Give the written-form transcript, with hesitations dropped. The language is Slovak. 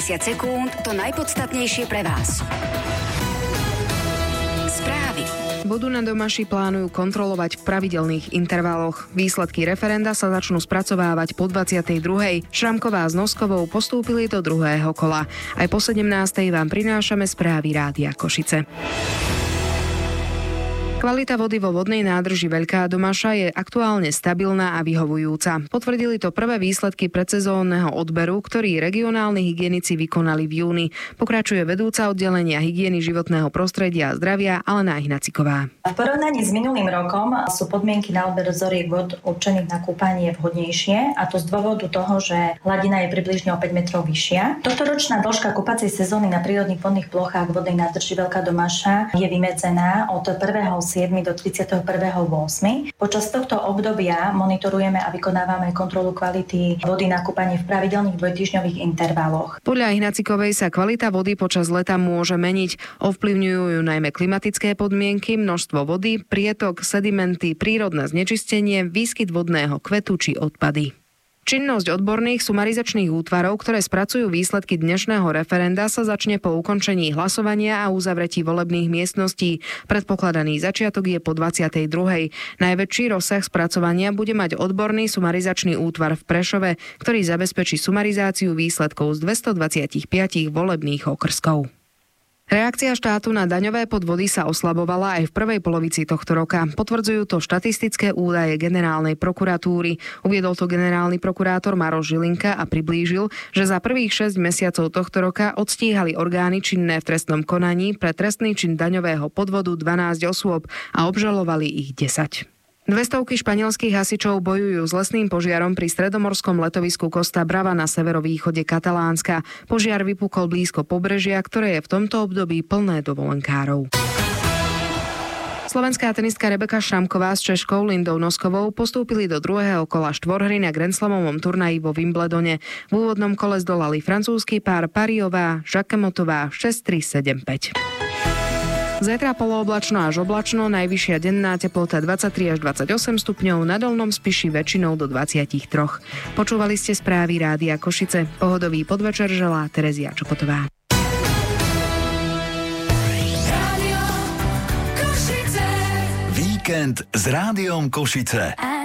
sekúnd to najpodstatnejšie pre vás. Správy. Vodu na Domaši plánujú kontrolovať v pravidelných intervaloch. Výsledky referenda sa začnú spracovávať po 22. Šramková s Noskovou postúpili do druhého kola. Aj po 17. vám prinášame správy Rádia Košice. Kvalita vody vo vodnej nádrži Veľká Domaša je aktuálne stabilná a vyhovujúca. Potvrdili to prvé výsledky predsezónneho odberu, ktorý regionálni hygienici vykonali v júni. Pokračuje vedúca oddelenia hygieny životného prostredia a zdravia Alena Ihnaciková. V porovnaní s minulým rokom sú podmienky na odber vzoriek vod určených na kúpanie vhodnejšie, a to z dôvodu toho, že hladina je približne o 5 metrov vyššia. Tohtoročná dĺžka kúpacej sezóny na prírodných vodných plochách vodnej nádrži Veľká Domaša je vymedzená od 1. 7. do 31.8. Počas tohto obdobia monitorujeme a vykonávame kontrolu kvality vody na kúpanie v pravidelných dvojtýždňových intervaloch. Podľa Ihnacikovej sa kvalita vody počas leta môže meniť. Ovplyvňujú ju najmä klimatické podmienky, množstvo vody, prietok, sedimenty, prírodné znečistenie, výskyt vodného kvetu či odpady. Činnosť odborných sumarizačných útvarov, ktoré spracujú výsledky dnešného referenda, sa začne po ukončení hlasovania a uzavretí volebných miestností. Predpokladaný začiatok je po 22. Najväčší rozsah spracovania bude mať odborný sumarizačný útvar v Prešove, ktorý zabezpečí sumarizáciu výsledkov z 225 volebných okrskov. Reakcia štátu na daňové podvody sa oslabovala aj v prvej polovici tohto roka. Potvrdzujú to štatistické údaje generálnej prokuratúry. Uviedol to generálny prokurátor Maroš Žilinka a priblížil, že za prvých 6 mesiacov tohto roka odstíhali orgány činné v trestnom konaní pre trestný čin daňového podvodu 12 osôb a obžalovali ich 10. 200 španielských hasičov bojujú s lesným požiarom pri stredomorskom letovisku Costa Brava na severovýchode Katalánska. Požiar vypukol blízko pobrežia, ktoré je v tomto období plné dovolenkárov. Slovenská tenistka Rebeka Šramková s Češkou Lindou Noskovou postúpili do druhého kola štvorhry na Grand Slamovom turnaji vo Wimbledone. V úvodnom kole zdolali francúzsky pár Pariová, Žakemotová 6-3, 7-5. Zajtra polooblačno až oblačno, najvyššia denná teplota 23 až 28 stupňov, na Dolnom Spiši väčšinou do 23. Počúvali ste správy Rádia Košice. Pohodový podvečer želá Terezia Čopotová. Víkend s Rádiom Košice.